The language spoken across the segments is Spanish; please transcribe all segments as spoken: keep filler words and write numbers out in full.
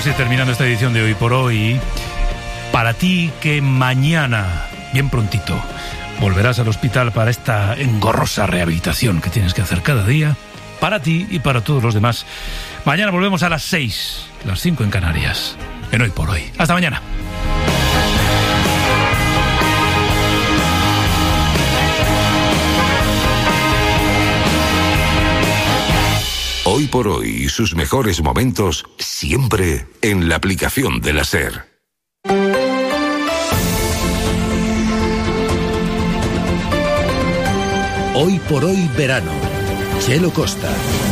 ir terminando esta edición de Hoy por Hoy. Para ti que mañana, bien prontito, volverás al hospital para esta engorrosa rehabilitación que tienes que hacer cada día, para ti y para todos los demás. Mañana volvemos a las seis, las cinco en Canarias, en Hoy por Hoy. Hasta mañana. Hoy por Hoy y sus mejores momentos siempre en la aplicación de la SER. Hoy por Hoy verano. Chelo Costa.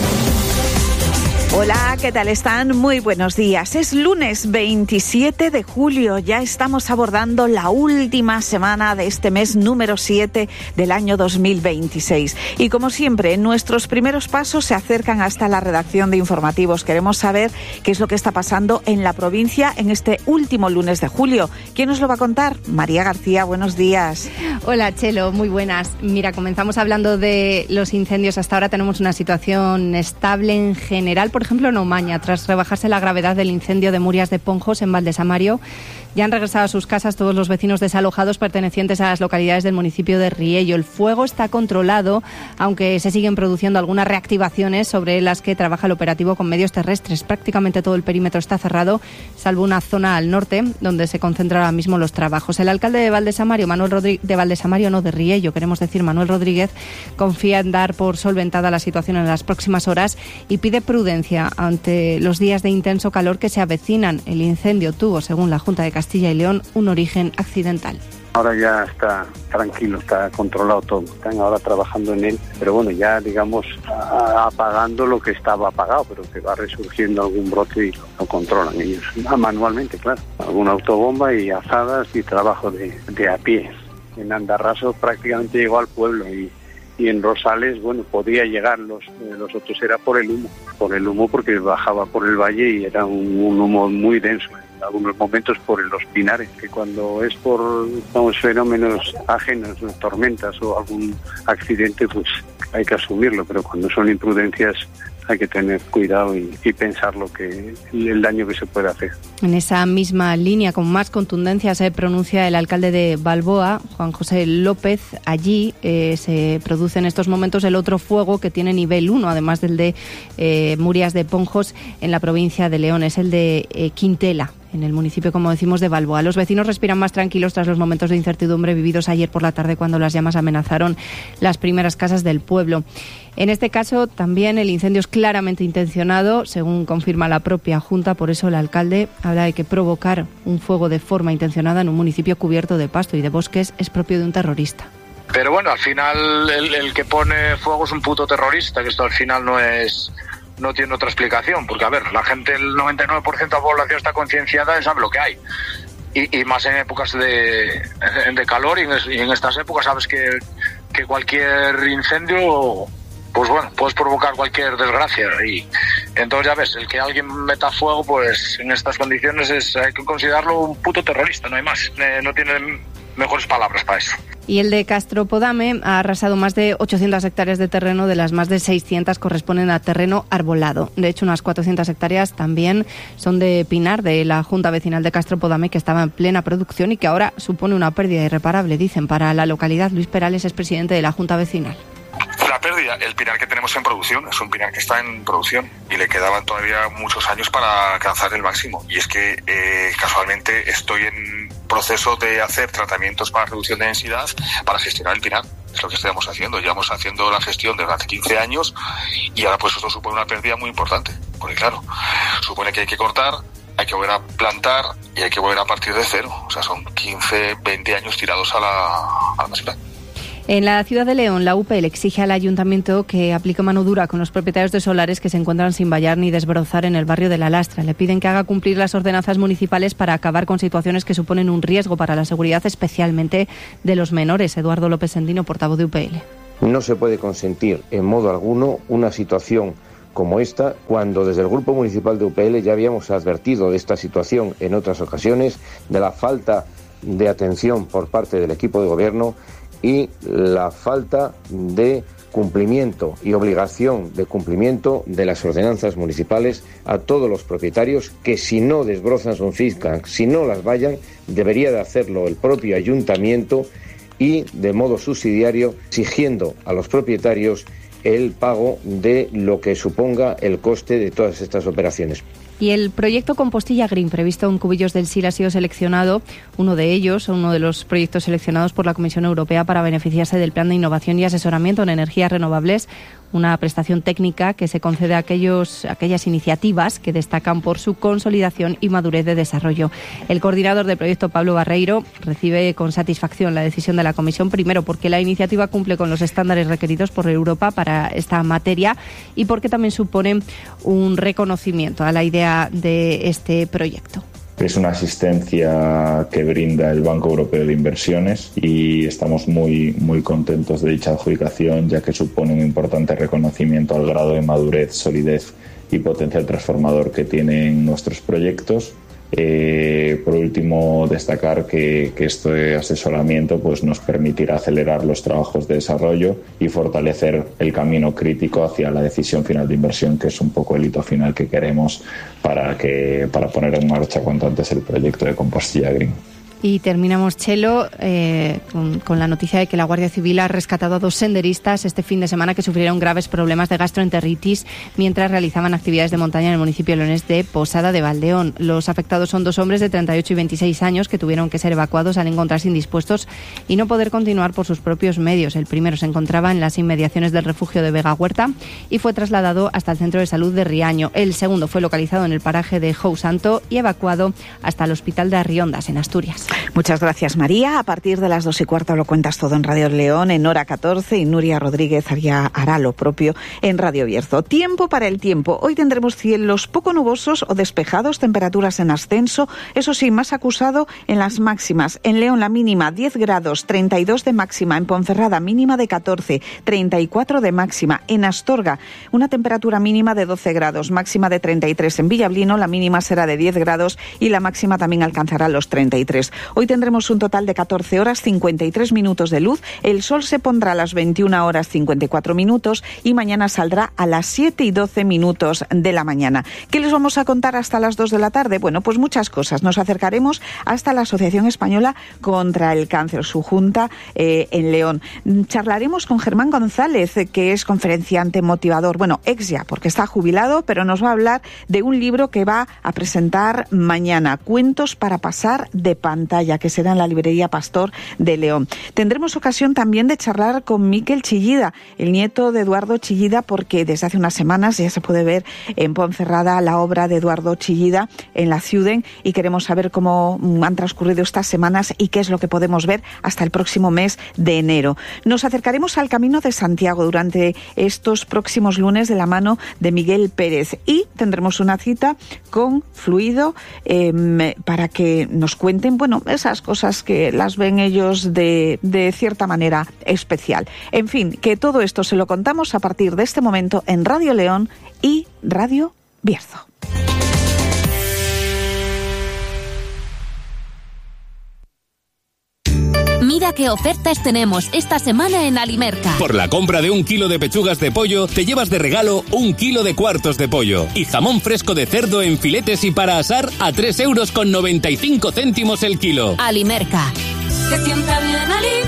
Hola, ¿qué tal están? Muy buenos días. Es lunes veintisiete de julio. Ya estamos abordando la última semana de este mes número siete del año dos mil veintiséis. Y como siempre, nuestros primeros pasos se acercan hasta la redacción de informativos. Queremos saber qué es lo que está pasando en la provincia en este último lunes de julio. ¿Quién nos lo va a contar? María García, buenos días. Hola, Chelo, muy buenas. Mira, comenzamos hablando de los incendios. Hasta ahora tenemos una situación estable en general. Por ejemplo, en Omaña, tras rebajarse la gravedad del incendio de Murias de Ponjos en Valdesamario, ya han regresado a sus casas todos los vecinos desalojados pertenecientes a las localidades del municipio de Riello. El fuego está controlado, aunque se siguen produciendo algunas reactivaciones sobre las que trabaja el operativo con medios terrestres. Prácticamente todo el perímetro está cerrado, salvo una zona al norte, donde se concentran ahora mismo los trabajos. El alcalde de Valdesamario, Manuel Rodríguez, de Valdesamario, no de Riello, queremos decir Manuel Rodríguez, confía en dar por solventada la situación en las próximas horas y pide prudencia ante los días de intenso calor que se avecinan. El incendio tuvo, según la Junta de Castilla y León, un origen accidental. Ahora ya está tranquilo, está controlado todo, están ahora trabajando en él, pero bueno, ya digamos a, apagando lo que estaba apagado, pero que va resurgiendo algún brote y lo, lo controlan ellos, ah, manualmente, claro. Alguna autobomba y azadas y trabajo de, de a pie. En Andarraso prácticamente llegó al pueblo y, y en Rosales, bueno, podía llegar, los, eh, los otros era por el humo, por el humo porque bajaba por el valle y era un, un humo muy denso. En algunos momentos por los pinares, que cuando es por digamos, fenómenos ajenos, tormentas o algún accidente, pues hay que asumirlo, pero cuando son imprudencias hay que tener cuidado y, y pensar lo que el daño que se puede hacer. En esa misma línea, con más contundencia, se pronuncia el alcalde de Balboa, Juan José López. Allí eh, se produce en estos momentos el otro fuego que tiene nivel uno, además del de eh, Murias de Ponjos en la provincia de León, es el de eh, Quintela, en el municipio, como decimos, de Balboa. Los vecinos respiran más tranquilos tras los momentos de incertidumbre vividos ayer por la tarde cuando las llamas amenazaron las primeras casas del pueblo. En este caso, también el incendio es claramente intencionado, según confirma la propia Junta. Por eso el alcalde habla de que provocar un fuego de forma intencionada en un municipio cubierto de pasto y de bosques es propio de un terrorista. Pero bueno, al final el, el que pone fuego es un puto terrorista, que esto al final no es... no tiene otra explicación, porque a ver, la gente, el noventa y nueve por ciento de la población está concienciada y sabe lo que hay. Y, y más en épocas de, de calor y en, y en estas épocas sabes que, que cualquier incendio, pues bueno, puedes provocar cualquier desgracia. Y entonces ya ves, el que alguien meta fuego, pues en estas condiciones es, hay que considerarlo un puto terrorista, no hay más. Eh, no tiene mejores palabras para eso. Y el de Castropodame ha arrasado más de ochocientas hectáreas de terreno, de las más de seiscientas corresponden a terreno arbolado. De hecho, unas cuatrocientas hectáreas también son de pinar, de la Junta Vecinal de Castropodame, que estaba en plena producción y que ahora supone una pérdida irreparable, dicen, para la localidad. Luis Perales es presidente de la Junta Vecinal. La pérdida, el pinar que tenemos en producción, es un pinar que está en producción y le quedaban todavía muchos años para alcanzar el máximo. Y es que eh, casualmente estoy en proceso de hacer tratamientos para reducción de densidad para gestionar el pinar. Es lo que estamos haciendo. Llevamos haciendo la gestión desde hace quince años y ahora pues eso supone una pérdida muy importante. Porque claro, supone que hay que cortar, hay que volver a plantar y hay que volver a partir de cero. O sea, son quince, veinte años tirados a la, a la basura. En la ciudad de León, la U P L exige al ayuntamiento que aplique mano dura con los propietarios de solares que se encuentran sin vallar ni desbrozar en el barrio de La Lastra. Le piden que haga cumplir las ordenanzas municipales para acabar con situaciones que suponen un riesgo para la seguridad, especialmente de los menores. Eduardo López Sendino, portavoz de U P L. No se puede consentir en modo alguno una situación como esta, cuando desde el Grupo Municipal de U P L ya habíamos advertido de esta situación en otras ocasiones, de la falta de atención por parte del equipo de gobierno y la falta de cumplimiento y obligación de cumplimiento de las ordenanzas municipales a todos los propietarios que si no desbrozan sus fincas, si no las vayan, debería de hacerlo el propio ayuntamiento y de modo subsidiario exigiendo a los propietarios el pago de lo que suponga el coste de todas estas operaciones. Y el proyecto Compostilla Green, previsto en Cubillos del Sil, ha sido seleccionado, uno de ellos, uno de los proyectos seleccionados por la Comisión Europea para beneficiarse del Plan de Innovación y Asesoramiento en Energías Renovables, una prestación técnica que se concede a aquellos, aquellas iniciativas que destacan por su consolidación y madurez de desarrollo. El coordinador del proyecto, Pablo Barreiro, recibe con satisfacción la decisión de la Comisión, primero porque la iniciativa cumple con los estándares requeridos por Europa para esta materia y porque también supone un reconocimiento a la idea de este proyecto. Es una asistencia que brinda el Banco Europeo de Inversiones y estamos muy, muy contentos de dicha adjudicación, ya que supone un importante reconocimiento al grado de madurez, solidez y potencial transformador que tienen nuestros proyectos. Eh, por último, destacar que, que este asesoramiento pues, nos permitirá acelerar los trabajos de desarrollo y fortalecer el camino crítico hacia la decisión final de inversión, que es un poco el hito final que queremos para, que, para poner en marcha cuanto antes el proyecto de Compostilla Green. Y terminamos, Chelo, eh, con, con la noticia de que la Guardia Civil ha rescatado a dos senderistas este fin de semana que sufrieron graves problemas de gastroenteritis mientras realizaban actividades de montaña en el municipio leonés de Posada de Valdeón. Los afectados son dos hombres de treinta y ocho y veintiséis años que tuvieron que ser evacuados al encontrarse indispuestos y no poder continuar por sus propios medios. El primero se encontraba en las inmediaciones del refugio de Vega Huerta y fue trasladado hasta el centro de salud de Riaño. El segundo fue localizado en el paraje de Jou Santo y evacuado hasta el hospital de Arriondas, en Asturias. Muchas gracias, María. A partir de las dos y cuarto lo cuentas todo en Radio León, en Hora catorce, y Nuria Rodríguez haría, hará lo propio en Radio Bierzo. Tiempo para el tiempo. Hoy tendremos cielos poco nubosos o despejados, temperaturas en ascenso, eso sí, más acusado en las máximas. En León la mínima diez grados, treinta y dos de máxima. En Ponferrada mínima de catorce, treinta y cuatro de máxima. En Astorga una temperatura mínima de doce grados, máxima de treinta y tres. En Villablino la mínima será de diez grados y la máxima también alcanzará los treinta y tres. Hoy tendremos un total de catorce horas, cincuenta y tres minutos de luz. El sol se pondrá a las veintiuna horas, cincuenta y cuatro minutos y mañana saldrá a las siete y doce minutos de la mañana. ¿Qué les vamos a contar hasta las dos de la tarde? Bueno, pues muchas cosas. Nos acercaremos hasta la Asociación Española contra el Cáncer, su junta eh, en León. Charlaremos con Germán González, que es conferenciante motivador, bueno, ex ya, porque está jubilado, pero nos va a hablar de un libro que va a presentar mañana, Cuentos para pasar de pantalla, que será en la librería Pastor de León. Tendremos ocasión también de charlar con Miquel Chillida, el nieto de Eduardo Chillida, porque desde hace unas semanas ya se puede ver en Ponferrada la obra de Eduardo Chillida en la Ciuden y queremos saber cómo han transcurrido estas semanas y qué es lo que podemos ver hasta el próximo mes de enero. Nos acercaremos al Camino de Santiago durante estos próximos lunes de la mano de Miguel Pérez y tendremos una cita con Fluido eh, para que nos cuenten, bueno, esas cosas que las ven ellos de, de cierta manera especial. En fin, que todo esto se lo contamos a partir de este momento en Radio León y Radio Bierzo. Mira qué ofertas tenemos esta semana en Alimerca. Por la compra de un kilo de pechugas de pollo, te llevas de regalo un kilo de cuartos de pollo. Y jamón fresco de cerdo en filetes y para asar a tres euros con noventa y cinco céntimos el kilo. Alimerca. Te sienta bien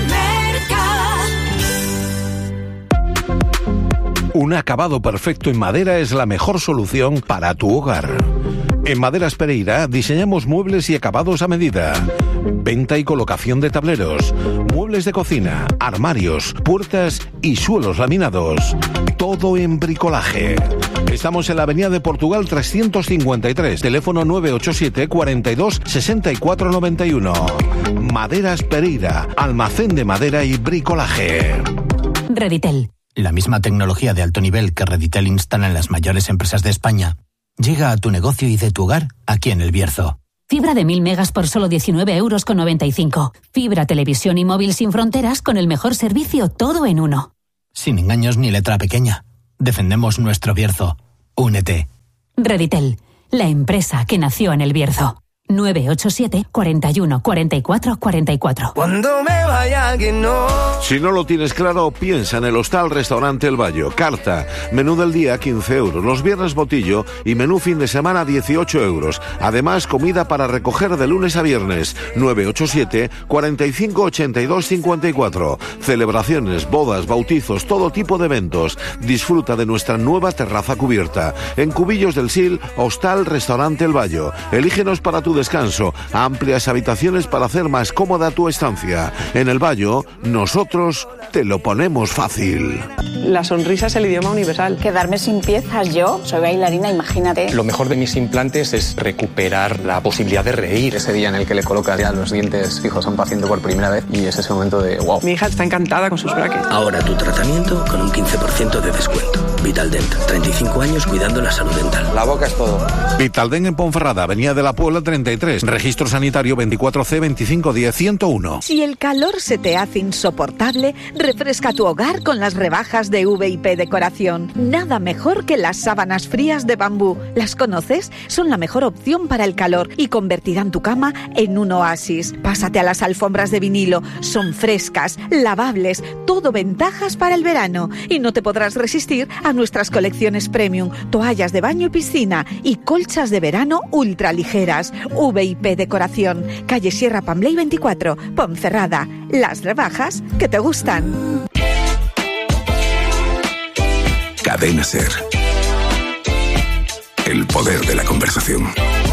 Alimerca. Un acabado perfecto en madera es la mejor solución para tu hogar. En Maderas Pereira diseñamos muebles y acabados a medida. Venta y colocación de tableros, muebles de cocina, armarios, puertas y suelos laminados. Todo en bricolaje. Estamos en la Avenida de Portugal trescientos cincuenta y tres, teléfono nueve ocho siete, cuarenta y dos, sesenta y cuatro noventa y uno. Maderas Pereira, almacén de madera y bricolaje. Reditel. La misma tecnología de alto nivel que Reditel instala en las mayores empresas de España llega a tu negocio y de tu hogar aquí en El Bierzo. Fibra de mil megas por solo diecinueve euros con noventa y cinco. Fibra, televisión y móvil sin fronteras con el mejor servicio, todo en uno. Sin engaños ni letra pequeña. Defendemos nuestro Bierzo. Únete. Reditel, la empresa que nació en El Bierzo. nueve ocho siete, cuarenta y uno, cuarenta y cuatro, cuarenta y cuatro. Cuando me vaya que no. Si no lo tienes claro, piensa en el Hostal Restaurante El Bayo. Carta, menú del día quince euros, los viernes botillo y menú fin de semana dieciocho euros. Además, comida para recoger de lunes a viernes. nueve ocho siete, cuarenta y cinco, ochenta y dos, cincuenta y cuatro. Celebraciones, bodas, bautizos, todo tipo de eventos. Disfruta de nuestra nueva terraza cubierta. En Cubillos del Sil, Hostal Restaurante El Bayo. Elígenos para tu descanso. Amplias habitaciones para hacer más cómoda tu estancia. En El Bayo, nosotros te lo ponemos fácil. La sonrisa es el idioma universal. Quedarme sin piezas, yo soy bailarina, imagínate. Lo mejor de mis implantes es recuperar la posibilidad de reír. Ese día en el que le colocas ya los dientes fijos a un paciente por primera vez y es ese momento de wow. Mi hija está encantada con sus brackets. Ahora tu tratamiento con un quince por ciento de descuento. Vitaldent, treinta y cinco años cuidando la salud dental. La boca es todo. Vitaldent en Ponferrada, Avenida de la Puebla treinta y tres. Registro sanitario veinticuatro C veinticinco diez ciento uno. Si el calor se te hace insoportable, refresca tu hogar con las rebajas de V I P Decoración. Nada mejor que las sábanas frías de bambú. ¿Las conoces? Son la mejor opción para el calor y convertirán tu cama en un oasis. Pásate a las alfombras de vinilo. Son frescas, lavables, todo ventajas para el verano. Y no te podrás resistir a nuestras colecciones premium, toallas de baño y piscina y colchas de verano ultra ligeras. V I P Decoración, calle Sierra Pambley veinticuatro, Ponferrada. Las rebajas que te gustan. Cadena Ser. El poder de la conversación.